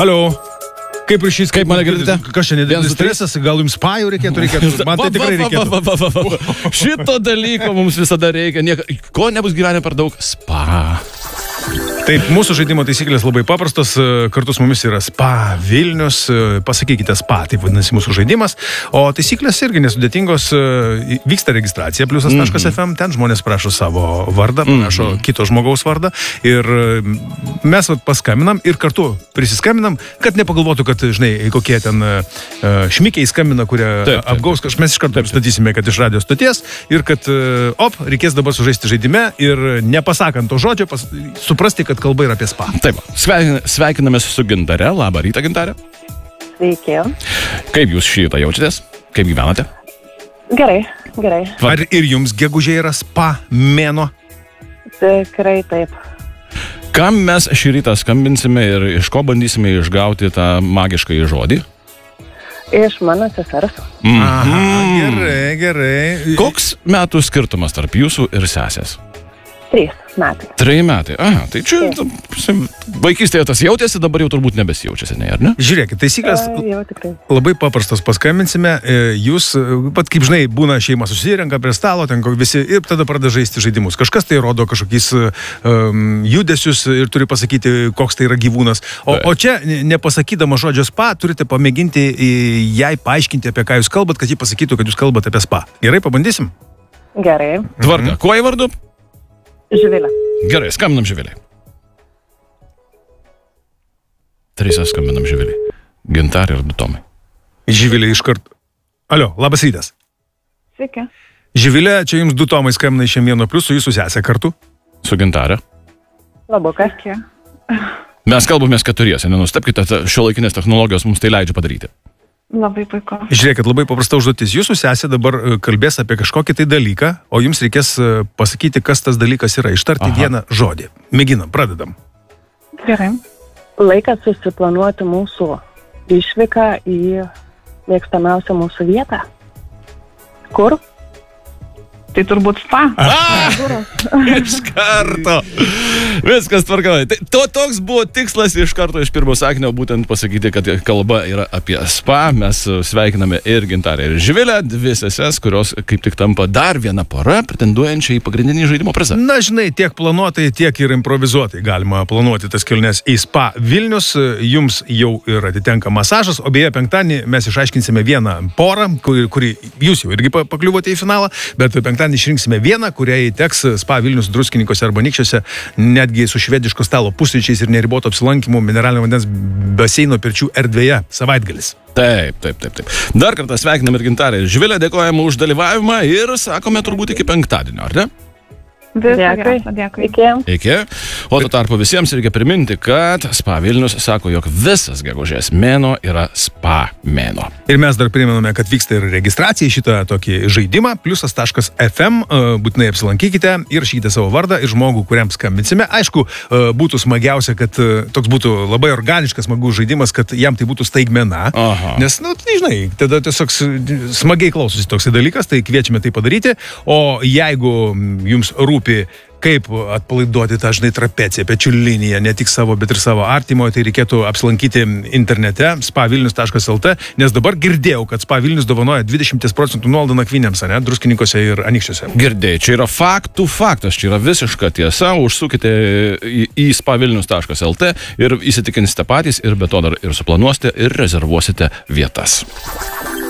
Alio. Kaip ryšys, Kaip mane girdite? Kas čia nedidelis stresas, gal jums spa jau reikėtų? Man tai tikrai reikėtų. Šito dalyko mums visada reikia. Ko nebus gyvenime per daug? Spa. Taip, mūsų žaidimo taisyklės labai paprastos, kartu su mumis yra Spa Vilnius, pasakykite Spa, taip vadinasi mūsų žaidimas, o taisyklės irgi nesudėtingos, vyksta registracija pliusas.fm, ten žmonės prašo savo vardą, prašo kito žmogaus vardą ir mes paskambinam ir kartu prisiskambinam, kad nepagalvotų, kad, žinai, kokie ten šmikiai skambina, kurie apgaus, mes iš karto statysime, kad iš radijo stoties ir kad, reikės dabar sužaisti žaidime ir nepasakant to žodžio, suprasti, kad kalba yra apie spa. Taip, sveikinamės su Gintare. Labą rytą, Gintare. Sveiki. Kaip jūs šį rytą jaučiatės? Kaip gyvenate? Gerai. Ar ir jums gegužė yra spa mėnuo? Tikrai taip. Kam mes šį rytą skambinsime ir iš ko bandysime išgauti tą magiškąjį žodį? Iš mano sesers. Aha, gerai. Koks metų skirtumas tarp jūsų ir sesės? 3 metai. 3 metai. Aha, tai čia vaikystėje tas jautėsi, dabar jau turbūt nebesijaučiasi, ne, ar ne? Žiūrėkit, taisyklės Jau tikrai. labai paprastos, paskambinsime, jūs, pat kaip žinai, būna šeima susirenka prie stalo, ten visi ir tada pradeda žaisti žaidimus. Kažkas tai rodo kažkokiais judesius ir turi pasakyti, koks tai yra gyvūnas. O čia, nepasakydama žodžio spa, turite pamėginti jai paaiškinti, apie ką jūs kalbat, kad ji pasakytų, kad jūs kalbate apie spa. Gerai, pabandysim? Gerai. Tvarka, kuo į vardu? Živilė. Gerai, skambinam Živiliai. 3 skambinam Živiliai. Gintarė ir 2 Tomai. Živilė iškart. Alio, labas rytas. Sveiki. Živilė, čia jums 2 Tomai skambina iš M1+, su jūsų sesė kartu. Su Gintarė. Labukas. Mes kalbamės 4, nenustepkite, šiuolaikinės technologijos mums tai leidžia padaryti. Labai puiku. Žiūrėkit, labai paprasta užduotis. Jūsų sesė dabar kalbės apie kažkokį tai dalyką, o jums reikės pasakyti, kas tas dalykas yra. Ištarti vieną žodį. Mėginam, pradedam. Gerai. Laikas susiplanuoti mūsų išvyką į mėgstamiausią mūsų vietą. Kur? Tai turbūt spa. Iš karto. Viskas tvarkauja. Toks buvo tikslas iš karto iš pirmo sakinio, būtent pasakyti, kad kalba yra apie spa. Mes sveikiname ir Gintarę, ir Živilę, 2 seses, kurios kaip tik tampa dar viena pora, pretenduojančia į pagrindinį žaidimo prizą. Na, žinai, tiek planuotai, tiek ir improvizuotai galima planuoti tas kelnes į Spa Vilnius. Jums jau ir atitenka masažas, o beje, penktadienį mes išaiškinsime vieną porą, kuri jūs jau irgi pakliuvote į finalą, bet penktadienį išrinksime vieną, kuriai teks Spa Vilnius Druskininkose arba Anykščiuose, netgi su švediško stalo pusryčiais ir neriboto apsilankymu mineralinio vandens baseino pirčių erdvėje savaitgalis. Taip. Dar kartą sveikinam ir Gintarę, ir Živilę, dėkojame už dalyvavimą ir sakome turbūt iki penktadienio, ar ne? Dėkui. Iki. O tuo tarpu visiems reikia priminti, kad Spa Vilnius sako, jog visas gegužės mėnuo yra spa mėnuo. Ir mes dar primename, kad vyksta ir registracija į šitą tokį žaidimą, pliusas.fm, būtinai apsilankykite ir rašykite savo vardą ir žmogų, kuriam skambinsime. Aišku, būtų smagiausia, kad toks būtų labai organiškas, smagus žaidimas, kad jam tai būtų staigmena. Nes, žinai, tada tiesiog smagiai klausosi toks dalykas, tai kviečiame tai padaryti. O jeigu jums rūpi, kaip atpalaiduoti tą, žinai, trapeciją, pečių liniją, ne tik savo, bet ir savo artimojo, tai reikėtų apsilankyti internete spavilnius.lt, nes dabar girdėjau, kad Spa Vilnius dovanoja 20% nuolaidą nakvynėms, ne, Druskininkose ir Anykščiuose. Girdėjai, čia yra faktas, čia yra visiška tiesa, užsukite į spavilnius.lt ir įsitikinsite patys ir be to dar ir suplanuosite ir rezervuosite vietas.